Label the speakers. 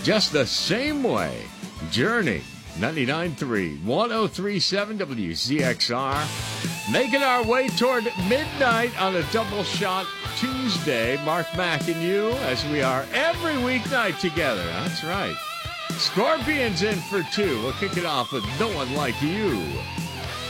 Speaker 1: just the same way. Journey, 99.3, 103.7 WCXR. Making our way toward midnight on a double shot Tuesday. Mark Mack and you, as we are every weeknight together. That's right. Scorpions in for 2. We'll kick it off with No One Like You.